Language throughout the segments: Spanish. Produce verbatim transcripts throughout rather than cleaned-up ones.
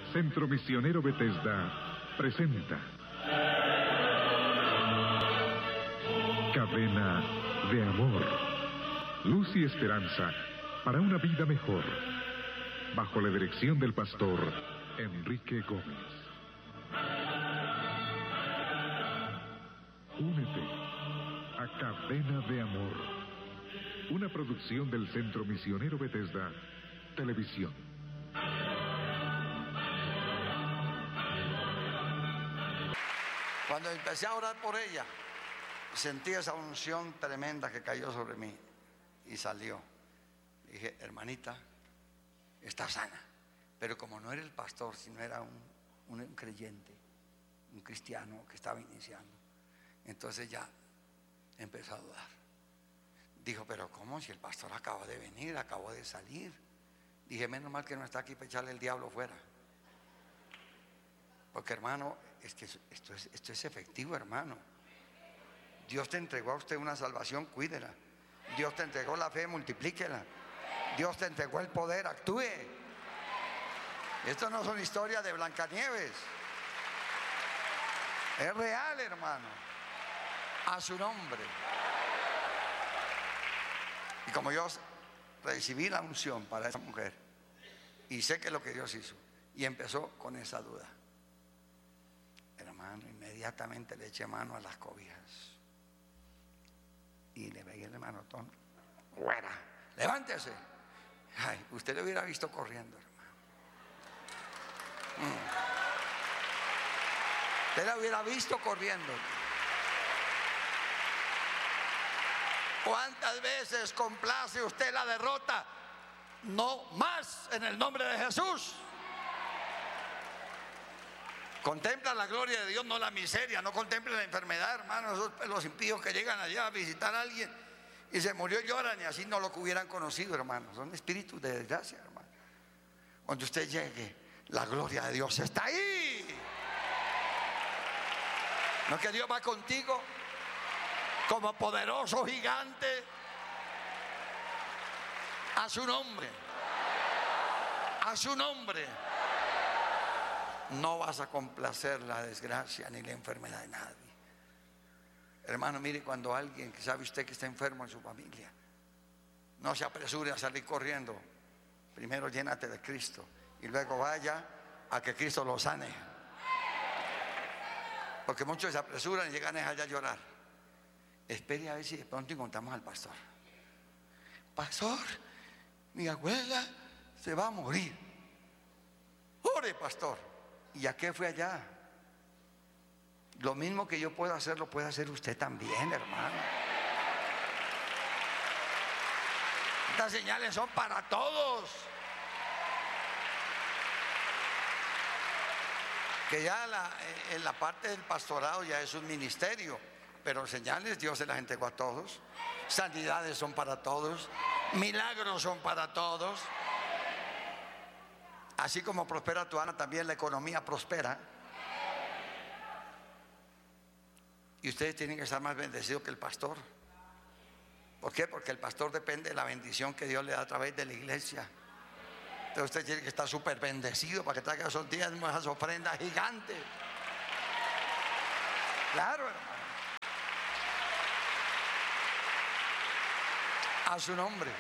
Centro Misionero Bethesda presenta Cadena de Amor, luz y esperanza para una vida mejor, bajo la dirección del pastor Enrique Gómez. Únete a Cadena de Amor, una producción del Centro Misionero Bethesda Televisión. Cuando empecé a orar por ella, sentí esa unción tremenda que cayó sobre mí y salió. Dije, hermanita, está sana. Pero como no era el pastor, sino era un, un, un creyente, un cristiano que estaba iniciando, entonces ya empezó a dudar. Dijo, pero ¿cómo? Si el pastor acaba de venir, acabó de salir. Dije, menos mal que no está aquí para echarle el diablo fuera. Porque, hermano, es que esto es, esto es efectivo, hermano. Dios te entregó a usted una salvación, cuídela. Dios te entregó la fe, multiplíquela. Dios te entregó el poder, actúe. Esto no son historias de Blancanieves. Es real, hermano. A su nombre. Y como yo recibí la unción para esa mujer y sé que es lo que Dios hizo, y empezó con esa duda, hermano, inmediatamente le eché mano a las cobijas y le pegué el manotón. ¡Fuera! ¡Levántese! Ay, usted le hubiera visto corriendo, hermano. Mm. Usted la hubiera visto corriendo. ¿Cuántas veces complace usted la derrota? No más, en el nombre de Jesús. Contempla la gloria de Dios, no la miseria. No contempla la enfermedad, hermano. Esos, los impíos que llegan allá a visitar a alguien y se murió, lloran y así no lo que hubieran conocido, hermano. Son espíritus de desgracia, hermano. Cuando usted llegue, la gloria de Dios está ahí. ¿No es que Dios va contigo como poderoso gigante? A su nombre, a su nombre. No vas a complacer la desgracia ni la enfermedad de nadie. Hermano, mire, cuando alguien que sabe usted que está enfermo en su familia, no se apresure a salir corriendo. Primero llénate de Cristo y luego vaya a que Cristo lo sane. Porque muchos se apresuran y llegan allá a llorar. Espere a ver si de pronto encontramos al pastor. Pastor, mi abuela se va a morir. Ore, pastor. ¿Y a qué fue allá? Lo mismo que yo puedo hacer, lo puede hacer usted también, hermano. Estas señales son para todos. Que ya la, en la parte del pastorado ya es un ministerio, pero señales Dios se las entregó a todos. Sanidades son para todos. Milagros son para todos. Así como prospera tu alma, también la economía prospera. Y ustedes tienen que estar más bendecidos que el pastor. ¿Por qué? Porque el pastor depende de la bendición que Dios le da a través de la iglesia. Entonces usted tiene que estar súper bendecido para que traiga esos días, esas ofrendas gigantes. Claro, hermano. A su nombre.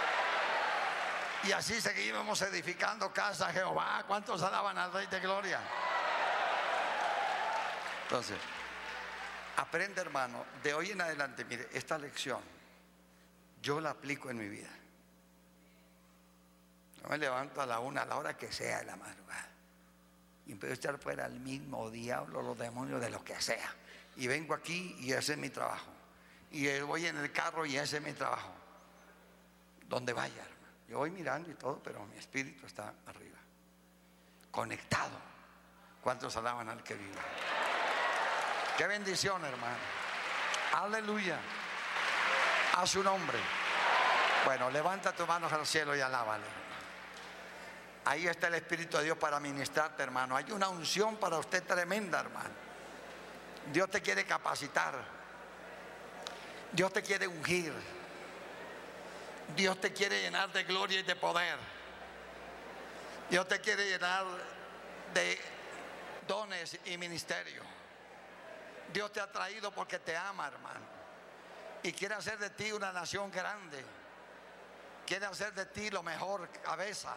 Y así seguimos edificando casa a Jehová. ¿Cuántos alaban al Rey de Gloria? Entonces, aprende, hermano, de hoy en adelante. Mire, esta lección yo la aplico en mi vida. Yo me levanto a la una, a la hora que sea de la madrugada, y empiezo a echar fuera al mismo diablo, los demonios, de lo que sea. Y vengo aquí y ese es mi trabajo. Y voy en el carro y ese es mi trabajo. Donde vaya, hermano. Yo voy mirando y todo, pero mi espíritu está arriba, conectado. ¿Cuántos alaban al que vive? Qué bendición, hermano. Aleluya. A su nombre. Bueno, levanta tus manos al cielo y alábale. Ahí está el Espíritu de Dios para ministrarte, hermano. Hay una unción para usted tremenda, hermano. Dios te quiere capacitar. Dios te quiere ungir. Dios te quiere llenar de gloria y de poder. Dios te quiere llenar de dones y ministerio. Dios te ha traído porque te ama, hermano, y quiere hacer de ti una nación grande. Quiere hacer de ti lo mejor, cabeza.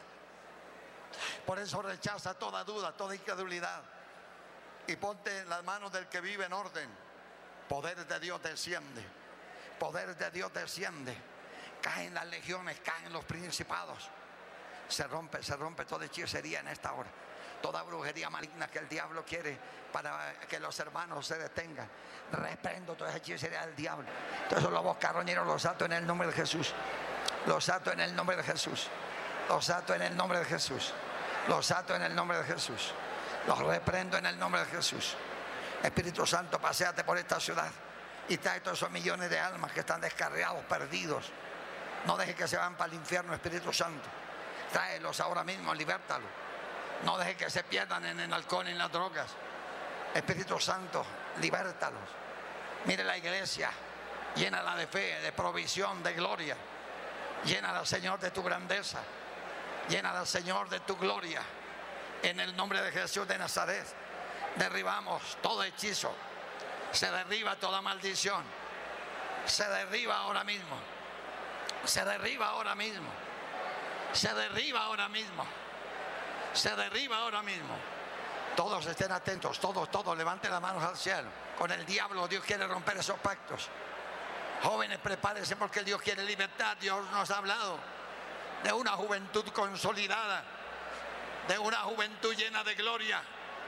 Por eso rechaza toda duda, toda incredulidad, y ponte en las manos del que vive en orden. Poder de Dios desciende. Poder de Dios desciende. Caen las legiones, caen los principados. Se rompe, se rompe toda hechicería en esta hora. Toda brujería maligna que el diablo quiere para que los hermanos se detengan. Reprendo toda hechicería del diablo. Todos esos lobos carroñeros los ato en el nombre de Jesús. Los ato en el nombre de Jesús. Los ato en el nombre de Jesús. Los ato en el nombre de Jesús. Los reprendo en el nombre de Jesús. Espíritu Santo, paséate por esta ciudad y trae todos esos millones de almas que están descarriados, perdidos. No dejes que se van para el infierno, Espíritu Santo. Tráelos ahora mismo, libértalos. No dejes que se pierdan en el alcohol y en las drogas. Espíritu Santo, libértalos. Mire la iglesia, llénala de fe, de provisión, de gloria. Llénala, Señor, de tu grandeza. Llénala, Señor, de tu gloria. En el nombre de Jesús de Nazaret, derribamos todo hechizo. Se derriba toda maldición. Se derriba ahora mismo. Se derriba ahora mismo. Se derriba ahora mismo. Se derriba ahora mismo. Todos estén atentos, todos, todos, levanten las manos al cielo. Con el diablo Dios quiere romper esos pactos. Jóvenes, prepárense porque Dios quiere libertad. Dios nos ha hablado de una juventud consolidada, de una juventud llena de gloria,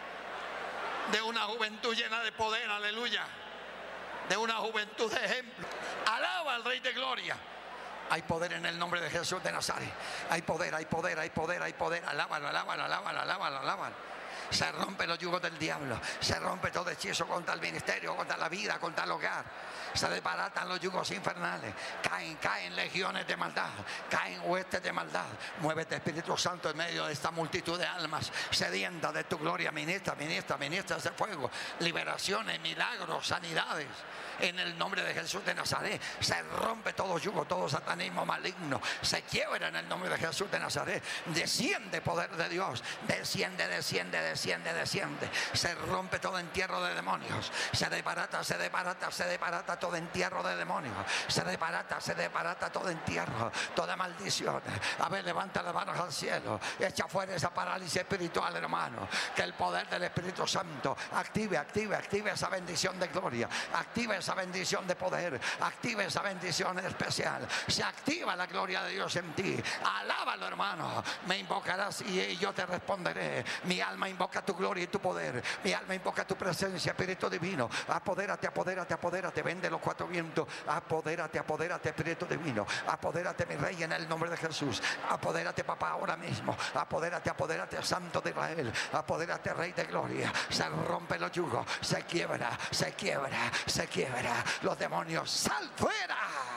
de una juventud llena de poder, aleluya, de una juventud de ejemplo. Alaba al Rey de Gloria. Hay poder en el nombre de Jesús de Nazaret. Hay poder, hay poder, hay poder, hay poder. Alábalo, alábalo, alábalo, alábalo, alábalo. Se rompen los yugos del diablo. Se rompe todo hechizo contra el ministerio, contra la vida, contra el hogar. Se desbaratan los yugos infernales. Caen, caen legiones de maldad. Caen huestes de maldad. Muévete, Espíritu Santo, en medio de esta multitud de almas sedientas de tu gloria. Ministra, ministra, ministra ese fuego. Liberaciones, milagros, sanidades. En el nombre de Jesús de Nazaret se rompe todo yugo, todo satanismo maligno. Se quiebra en el nombre de Jesús de Nazaret. Desciende poder de Dios. Desciende, desciende, desciende, desciende. Se rompe todo entierro de demonios. Se desbarata, se desbarata, se desbarata todo entierro de demonios. Se desbarata, se desbarata todo entierro, toda maldición. A ver, levanta las manos al cielo. Echa fuera esa parálisis espiritual, hermano. Que el poder del Espíritu Santo active, active, active esa bendición de gloria. Active esa bendición de poder. Active esa bendición especial. Se activa la gloria de Dios en ti. Alábalo, hermano. Me invocarás y yo te responderé. Mi alma invoca tu gloria y tu poder. Mi alma invoca tu presencia, Espíritu Divino. Apodérate, apodérate, apodérate. Ven de los cuatro vientos. Apodérate, apodérate, Espíritu Divino. Apodérate, mi Rey, en el nombre de Jesús. Apodérate, papá, ahora mismo. Apodérate, apodérate, Santo de Israel. Apodérate, Rey de Gloria. Se rompe los yugos. Se quiebra, se quiebra, se quiebra. Los demonios, sal fuera.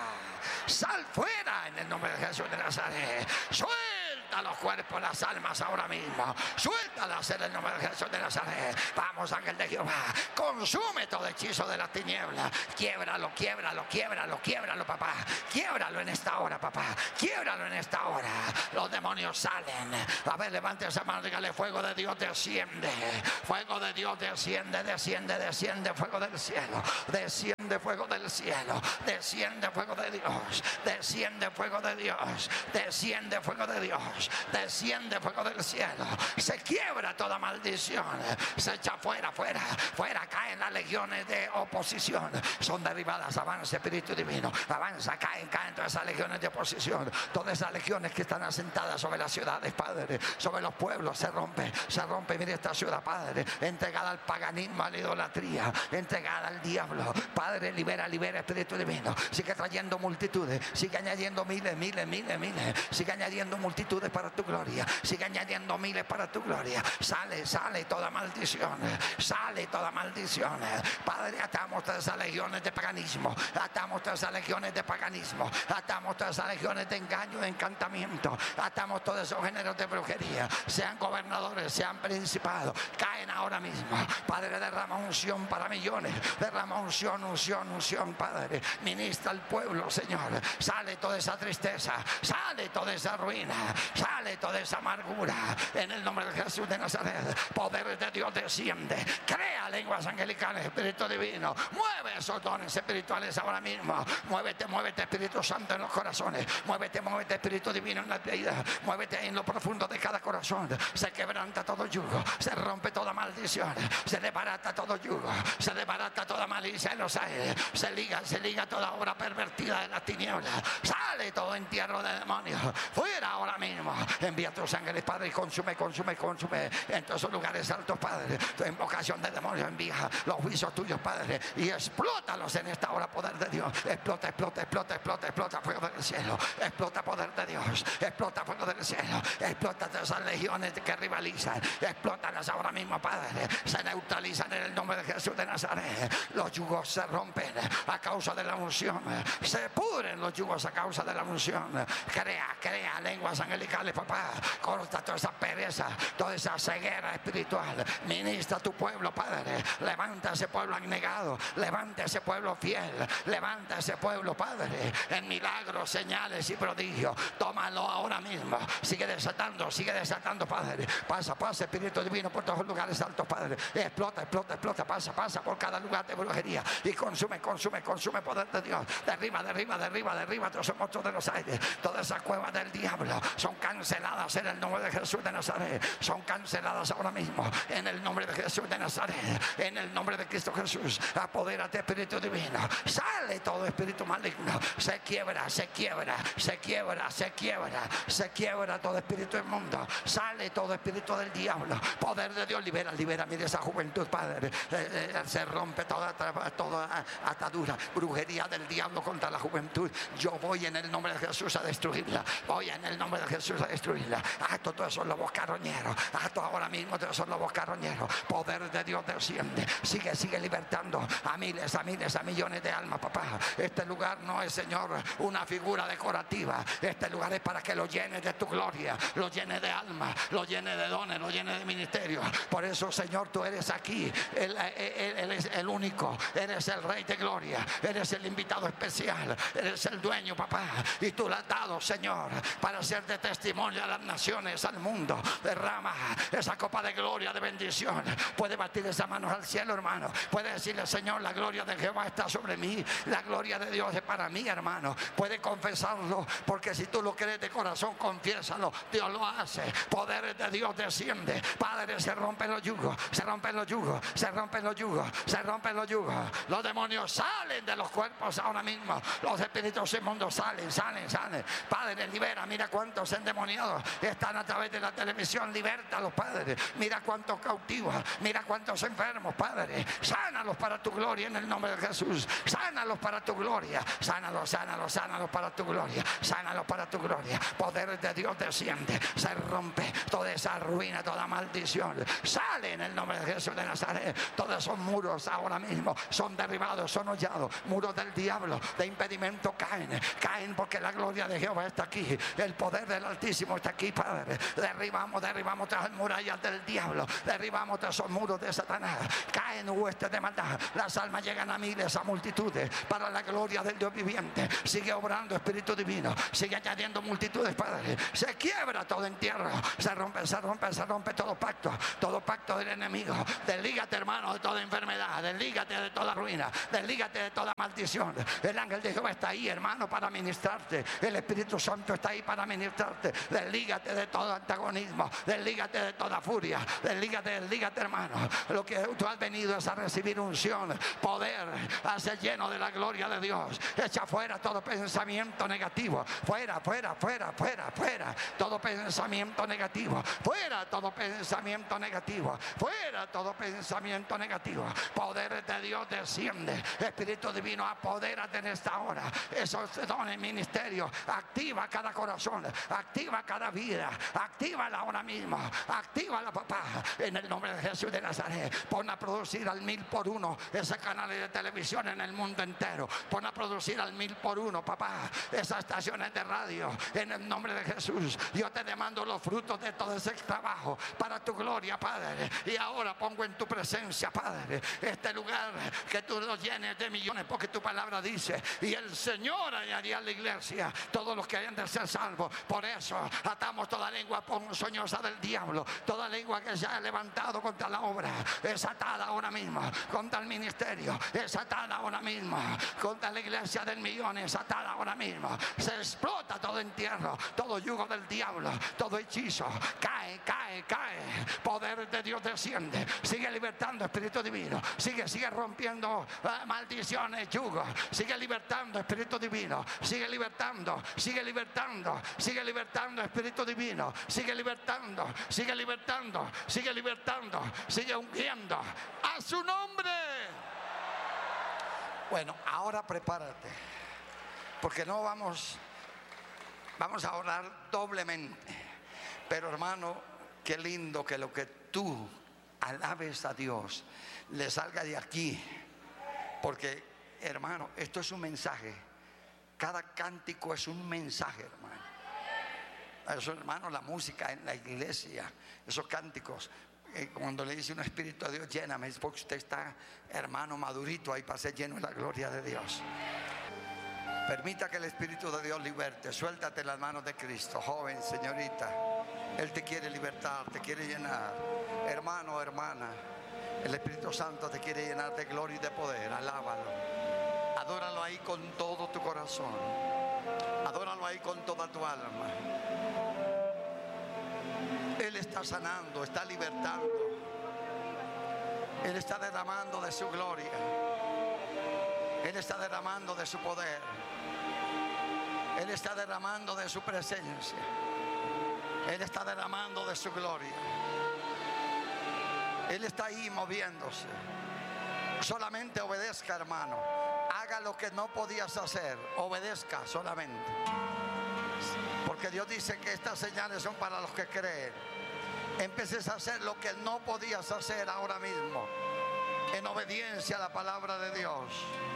Sal fuera en el nombre de Jesús de Nazaret. Suelta los cuerpos, las almas ahora mismo. Suéltalas en el nombre de Jesús de Nazaret. Vamos, ángel de Jehová. Consume todo hechizo de la tiniebla. Quiebralo, quiebralo, quiebralo, quiebralo, papá. Quiebralo en esta hora, papá. Quiebralo en esta hora. Los demonios salen. A ver, levante esa mano, dígale: fuego de Dios desciende. Fuego de Dios desciende, desciende, desciende. Fuego del cielo. Desciende fuego del cielo. Desciende fuego de Dios. Desciende fuego de Dios. Desciende fuego de Dios. Desciende fuego del cielo. Se quiebra toda maldición. Se echa fuera, fuera, fuera. Caen las legiones de oposición. Son derribadas. Avanza, Espíritu Divino. Avanza, caen, caen todas esas legiones de oposición. Todas esas legiones que están asentadas sobre las ciudades, Padre. Sobre los pueblos. Se rompe, se rompe. Mire esta ciudad, Padre. Entregada al paganismo, a la idolatría. Entregada al diablo. Padre, libera, libera, Espíritu Divino. Sigue trayendo multitudes. Sigue añadiendo miles, miles, miles, miles. Sigue añadiendo multitudes para tu gloria. Sigue añadiendo miles para tu gloria. Sale, sale toda maldición. Sale toda maldición. Padre, atamos todas esas legiones de paganismo. Atamos todas esas legiones de paganismo. Atamos todas esas legiones de engaño, de encantamiento. Atamos todos esos géneros de brujería. Sean gobernadores, sean principados. Caen ahora mismo. Padre, derrama unción para millones. Derrama unción, unción, unción, Padre. Ministra al pueblo, Señor. Sale toda esa tristeza. Sale toda esa ruina. Sale toda esa amargura en el nombre de Jesús de Nazaret. Poder de Dios desciende. Crea lenguas angelicales, Espíritu Divino. Mueve esos dones espirituales ahora mismo. Muévete, muévete, Espíritu Santo, en los corazones. Muévete, muévete, Espíritu Divino, en la vida. Muévete en lo profundo de cada corazón. Se quebranta todo yugo. Se rompe toda maldición. Se desbarata todo yugo. Se desbarata toda malicia en los aires. Se liga, se liga toda obra pervertida de las tinieblas. Sale todo entierro de demonios. Fuera ahora mismo. Envía tus ángeles, Padre, y consume, consume, consume en todos esos lugares altos, Padre. Tu invocación de demonios, envía los juicios tuyos, Padre, y explótalos en esta hora, poder de Dios. Explota, explota, explota, explota, explota fuego del cielo. Explota poder de Dios. Explota fuego del cielo. Explota todas esas legiones que rivalizan. Explótalas ahora mismo, Padre. Se neutralizan en el nombre de Jesús de Nazaret. Los yugos se rompen a causa de la unción. Se pudren los yugos a causa de la unción. Crea, crea lenguas angelicales, papá. Corta toda esa pereza, toda esa ceguera espiritual. Ministra a tu pueblo, Padre. Levanta ese pueblo abnegado. Levanta ese pueblo fiel. Levanta ese pueblo, Padre, en milagros, señales y prodigios. Tómalo ahora mismo. Sigue desatando, sigue desatando, Padre. Pasa, pasa, Espíritu Divino, por todos los lugares altos, Padre. Explota, explota, explota. Pasa, pasa por cada lugar de brujería. Y consume, consume, consume poder de Dios. Derriba, derriba, derriba, derriba todos esos monstruos de los aires. Todas esas cuevas del diablo son canceladas en el nombre de Jesús de Nazaret. Son canceladas ahora mismo en el nombre de Jesús de Nazaret. En el nombre de Cristo Jesús. Apodérate, Espíritu Divino. Sale todo espíritu maligno. Se quiebra, se quiebra, se quiebra, se quiebra, se quiebra todo espíritu inmundo. Sale todo espíritu del diablo. Poder de Dios, libera, libera. Mire esa juventud, Padre. Eh, eh, se rompe toda, toda atadura, brujería del diablo contra la juventud. Yo voy en el nombre de Jesús a destruirla. Voy en el nombre de Jesús a destruirla. Ato todos esos lobos carroñeros. Ato ahora mismo todos esos lobos carroñeros. Poder de Dios desciende. Sigue, sigue libertando a miles, a miles, a millones de almas, papá. Este lugar no es, Señor, una figura decorativa. Este lugar es para que lo llenes de tu gloria, lo llenes de alma, lo llenes de dones, lo llenes de ministerio. Por eso, Señor, tú eres aquí. Él, él, él es el único. Eres el Rey de gloria. Eres el invitado especial. Eres el dueño, papá. Y tú lo has dado, Señor, para ser de testimonio a las naciones, al mundo. Derrama esa copa de gloria, de bendición. Puede batir esas manos al cielo, hermano. Puede decirle, Señor, la gloria de Jehová está sobre mí. La gloria de Dios es para mí, hermano. Puede confesarlo, porque si tú lo crees de corazón, confiésalo. Dios lo hace. Poder de Dios desciende. Padre, se rompen los yugos, se rompen los yugos, se rompen los yugos, se rompen los yugos. Los demonios salen de los cuerpos ahora mismo. Los espíritus inmundos salen, salen, salen. Padre, libera. Mira cuántos endemoniados están a través de la televisión. Liberta a los padres. Mira cuántos cautivos. Mira cuántos enfermos, Padre. Sánalos para tu gloria en el nombre de Jesús. Sánalos para tu gloria. Sánalos, sánalos, sánalos para tu gloria. Sánalos para tu gloria. Poder de Dios desciende. Se rompe toda esa ruina, toda maldición. Sale en el nombre de Jesús de Nazaret. Todos esos muros ahora mismo son derribados, son hollados. Muros del diablo, de impedimento caen. Caen porque la gloria de Jehová está aquí. El poder del Altísimo está aquí, Padre. Derribamos, derribamos todas las murallas del diablo. Derribamos todos esos muros de Satanás. Caen huestes de maldad. Las almas llegan a miles, a multitudes, para la gloria del Dios viviente. Sigue obrando, Espíritu Divino. Sigue añadiendo multitudes, Padre. Se quiebra todo entierro. Se rompe, se rompe, se rompe todo pacto. Todo pacto del enemigo. Deslígate, hermano, de toda enfermedad. Deslígate de toda ruina. Deslígate de toda maldición. El ángel de Jehová está ahí, hermano, para ministrarte. El Espíritu Santo está ahí para ministrarte. Deslígate de todo antagonismo. Deslígate de toda furia. Deslígate, deslígate, hermano. Lo que tú has venido es a recibir unción, poder, a ser lleno de la gloria de Dios. Echa fuera todo pensamiento negativo. Fuera, fuera, fuera, fuera, fuera. Todo pensamiento negativo. Fuera todo pensamiento negativo. Fuera todo pensamiento negativo. Poder de Dios desciende. Espíritu Divino, apodérate en esta hora. Esos dones, ministerio. Activa cada corazón. Activa cada vida. Actívala ahora mismo. Actívala, papá. En el nombre de Jesús de Nazaret. Pon a producir al mil por uno ese canal de televisión en el mundo entero. Pon a producir al mil por uno, papá, esas estaciones de radio en el nombre de Jesús. Yo te demando los frutos de todo ese trabajo para tu gloria, Padre. Y ahora pongo en tu presencia, Padre, este lugar, que tú lo llenes de millones, porque tu palabra dice: y el Señor añadirá iglesia, todos los que hayan de ser salvos. Por eso atamos toda lengua ponzoñosa del diablo, toda lengua que se haya levantado contra la obra, es atada ahora mismo, contra el ministerio, es atada ahora mismo, contra la iglesia del millón, es atada ahora mismo. Se explota todo entierro, todo yugo del diablo, todo hechizo, cae, cae, cae. Poder de Dios desciende, sigue libertando, Espíritu Divino, sigue, sigue rompiendo uh, maldiciones, yugos, sigue libertando, Espíritu Divino, sigue libertando, sigue libertando, sigue libertando, Espíritu Divino, sigue libertando, sigue libertando, sigue libertando, sigue ungiendo a su nombre. Bueno, ahora prepárate, porque no vamos, vamos a orar doblemente. Pero hermano, qué lindo que lo que tú alabes a Dios le salga de aquí, porque hermano, esto es un mensaje. Cada cántico es un mensaje, hermano. Eso, hermano, la música en la iglesia, esos cánticos, eh, cuando le dice un espíritu a Dios, lléname, es porque usted está, hermano, madurito ahí para ser lleno de la gloria de Dios. Permita que el Espíritu de Dios liberte. Suéltate en las manos de Cristo, joven, señorita. Él te quiere libertar, te quiere llenar. Hermano, hermana, el Espíritu Santo te quiere llenar de gloria y de poder. Alábalo. Adóralo ahí con todo tu corazón. Adóralo ahí con toda tu alma. Él está sanando, está libertando. Él está derramando de su gloria. Él está derramando de su poder. Él está derramando de su presencia. Él está derramando de su gloria. Él está ahí moviéndose. Solamente obedezca, hermano. Haga lo que no podías hacer. Obedezca solamente. Porque Dios dice que estas señales son para los que creen. Empieces a hacer lo que no podías hacer ahora mismo. En obediencia a la palabra de Dios.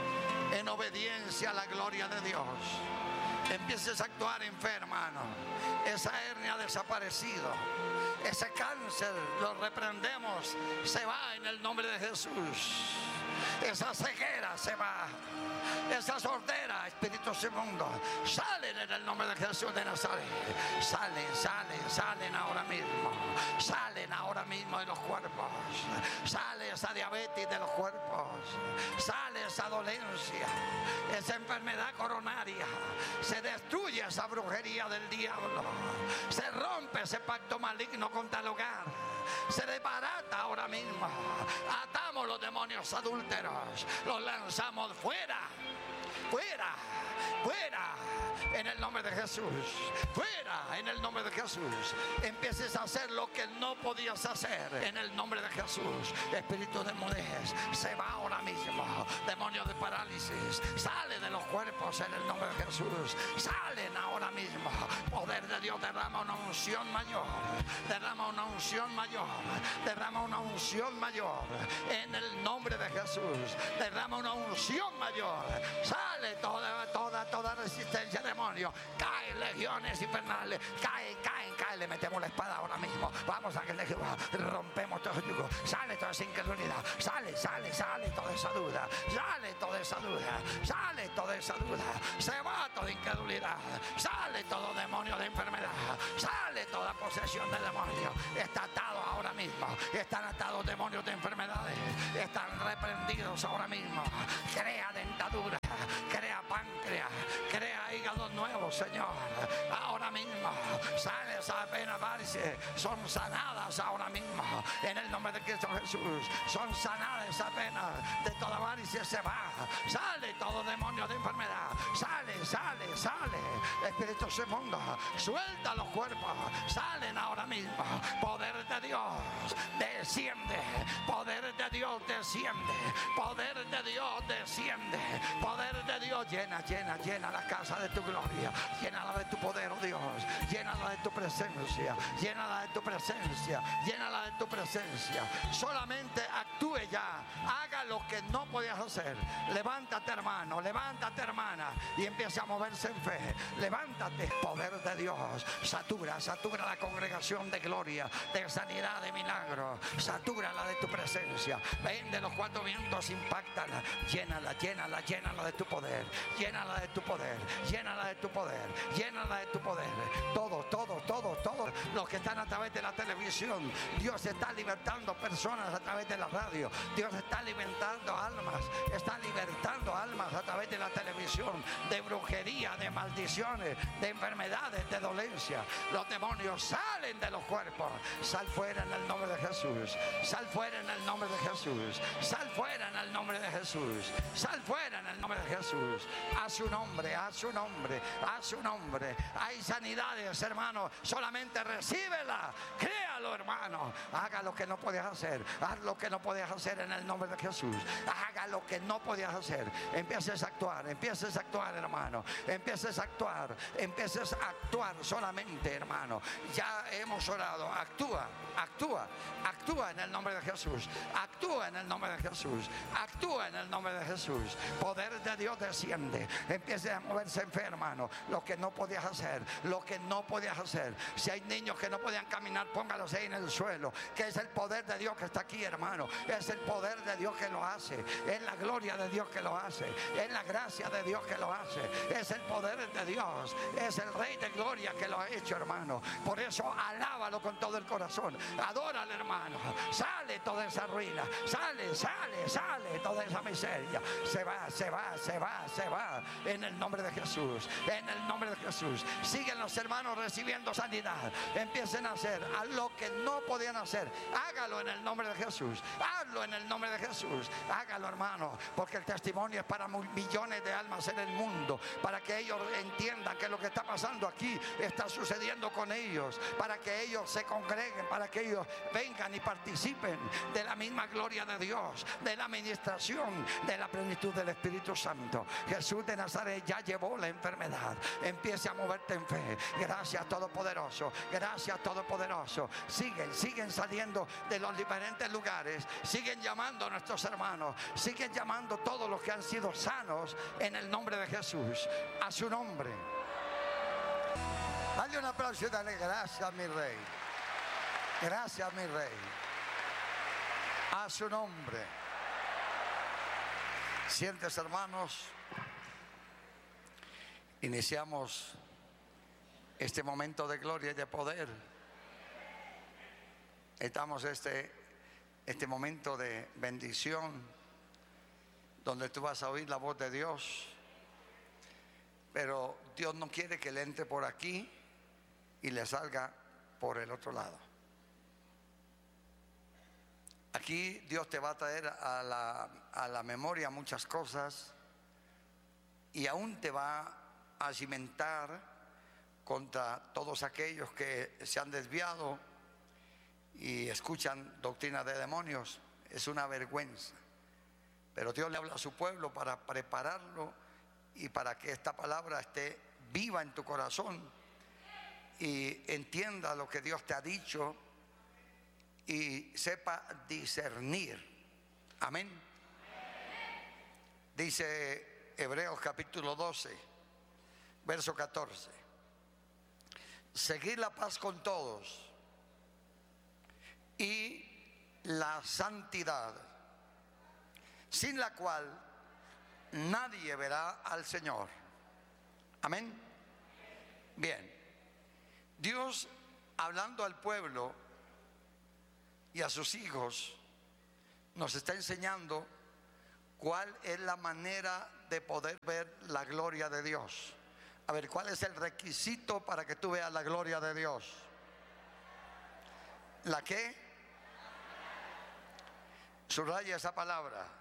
En obediencia a la gloria de Dios. Empieces a actuar en fe, hermano. Esa hernia ha desaparecido. Ese cáncer lo reprendemos. Se va en el nombre de Jesús. Esa ceguera se va. Esa sordera, espíritus inmundos, salen en el nombre de Jesús de Nazaret. Salen, salen, salen ahora mismo. Salen ahora mismo de los cuerpos. Sale esa diabetes de los cuerpos. Sale esa dolencia, esa enfermedad coronaria. Se destruye esa brujería del diablo. Se rompe ese pacto maligno contra el hogar. Se desbarata ahora mismo. Atamos los demonios adúlteros. Los lanzamos fuera. Fuera, fuera, en el nombre de Jesús. Fuera, en el nombre de Jesús. Empieces a hacer lo que no podías hacer, en el nombre de Jesús. Espíritu de mudez, se va ahora mismo. Demonio de parálisis, sale de los cuerpos en el nombre de Jesús. Salen ahora mismo. Poder de Dios, derrama una unción mayor. Derrama una unción mayor. Derrama una unción mayor. En el nombre de Jesús. Derrama una unción mayor. Sale toda, toda, toda resistencia, demonio. Caen legiones infernales. Caen, caen, caen. Le metemos la espada ahora mismo. Vamos a que le rompemos todo el yugo. Sale toda esa incredulidad. Sale, sale, sale toda esa duda. Sale toda esa duda. Sale toda esa duda. Se va toda incredulidad. Sale todo demonio de enfermedad. Sale toda posesión de demonio. Está atado ahora mismo. Están atados demonios de enfermedades. Están reprendidos ahora mismo. Crea dentadura. Crea páncreas, crea hígado nuevo, Señor. Ahora mismo sale esa vena varice, son sanadas ahora mismo. En el nombre de Cristo Jesús, son sanadas esas venas de toda varice. Se va, sale todo demonio de enfermedad. Sale, sale, sale. Espíritus inmundos, suelta los cuerpos. Salen ahora mismo. Poder de Dios desciende. Poder de Dios desciende. Poder de Dios desciende. Poder de Dios, llena, llena, llena la casa de tu gloria. Llénala de tu poder, oh Dios. Llénala de tu presencia. Llénala de tu presencia. Llénala de tu presencia. Solamente actúe ya. Haga lo que no podías hacer. Levántate, hermano. Levántate, hermana. Y empieza a moverse en fe. Levántate. Poder de Dios. Satura, satura la congregación de gloria, de sanidad. sanidad, de milagro. Satúrala de tu presencia. Ven de los cuatro vientos, impáctala. Llénala, llénala, llénala de tu poder. Llénala de tu poder. Llénala de tu poder. Llénala de tu poder. Todos, todos, todos, todos los que están a través de la televisión. Dios está libertando personas a través de la radio. Dios está libertando almas. Está libertando almas a través de la televisión. De brujería, de maldiciones, de enfermedades, de dolencia. Los demonios salen de los cuerpos. Sal fuera en el nombre de Jesús. Sal fuera en el nombre de Jesús. Sal fuera en el nombre de Jesús. Sal fuera en el nombre de Jesús. A su nombre, a su nombre, a su nombre. Hay sanidades, hermano. Solamente recíbela. Créalo, hermano. Haga lo que no podías hacer. Haz lo que no podías hacer en el nombre de Jesús. Haga lo que no podías hacer. Empieces a actuar, empieces a actuar, hermano. Empieces a actuar, empieces a actuar solamente, hermano. Ya hemos orado. Actúa, actúa, actúa en el nombre de Jesús. Actúa en el nombre de Jesús. Actúa en el nombre de Jesús. Poder de Dios desciende. Empiece a moverse en fe, hermano. Lo que no podías hacer, lo que no podías hacer. Si hay niños que no podían caminar, póngalos ahí en el suelo. Que es el poder de Dios que está aquí, hermano. Es el poder de Dios que lo hace. Es la gloria de Dios que lo hace. Es la gracia de Dios que lo hace. Es el poder de Dios. Es el Rey de gloria que lo ha hecho, hermano. Por eso alábalo con todo el corazón. Adórale, hermano. Sale toda esa ruina. Sale, sale, sale toda esa miseria. Se va, se va, se va, se va. En el nombre de Jesús. En el nombre de Jesús. Siguen los hermanos recibiendo sanidad. Empiecen a hacer a lo que no podían hacer. Hágalo en el nombre de Jesús. Hazlo en el nombre de Jesús. Hágalo, hermano. Porque el testimonio es para millones de almas en el mundo. Para que ellos entiendan que lo que está pasando aquí está sucediendo con ellos. Para que ellos se congreguen. Para que ellos vengan y participen de la misma gloria de Dios. De la administración de la plenitud del Espíritu Santo. Jesús de Nazaret ya llevó la enfermedad. Empiece a moverte en fe. Gracias, Todopoderoso. Gracias, Todopoderoso. Siguen, siguen saliendo de los diferentes lugares. Siguen llamando a nuestros hermanos. Siguen llamando a todos los que han sido sanos en el nombre de Jesús. A su nombre. Dale un aplauso y dale gracias, mi Rey. Gracias, mi Rey. A su nombre. Sientes, hermanos. Iniciamos este momento de gloria y de poder. Estamos este, este momento de bendición, donde tú vas a oír la voz de Dios. Pero Dios no quiere que le entre por aquí y le salga por el otro lado. Aquí Dios te va a traer a la, a la memoria muchas cosas y aún te va a cimentar contra todos aquellos que se han desviado y escuchan doctrina de demonios. Es una vergüenza. Pero Dios le habla a su pueblo para prepararlo y para que esta palabra esté viva en tu corazón y entienda lo que Dios te ha dicho y sepa discernir. Amén. Dice Hebreos capítulo doce, verso catorce. Seguid la paz con todos y la santidad, sin la cual nadie verá al Señor. Amén. Bien. Dios, hablando al pueblo y a sus hijos, nos está enseñando cuál es la manera de poder ver la gloria de Dios. A ver, ¿cuál es el requisito para que tú veas la gloria de Dios? ¿La qué? Subraya esa palabra.